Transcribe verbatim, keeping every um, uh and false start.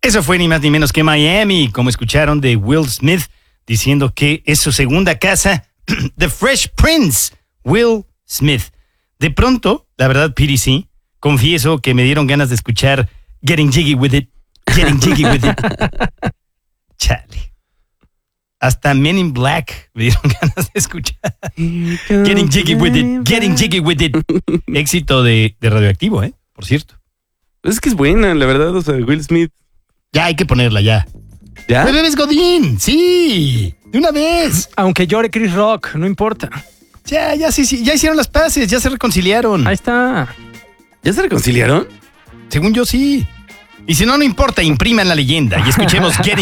Eso fue ni más ni menos que Miami, como escucharon de Will Smith, diciendo que es su segunda casa, The Fresh Prince, Will Smith. De pronto, la verdad, P D C, confieso que me dieron ganas de escuchar Getting Jiggy With It, Getting Jiggy With It. Chale. Hasta Men in Black me dieron ganas de escuchar. Getting Jiggy With It, Getting Jiggy With It. Éxito de, de Radioactivo, ¿eh? Por cierto. Es que es buena, la verdad, o sea, Will Smith. Ya hay que ponerla, ya. ¿Ya? ¡Bebés Godín! ¡Sí! ¡De una vez! Aunque llore Chris Rock, no importa. Ya, ya, sí, sí, ya hicieron las paces, ya se reconciliaron. Ahí está. ¿Ya se reconciliaron? Según yo, sí. Y si no, no importa, impriman la leyenda y escuchemos Getting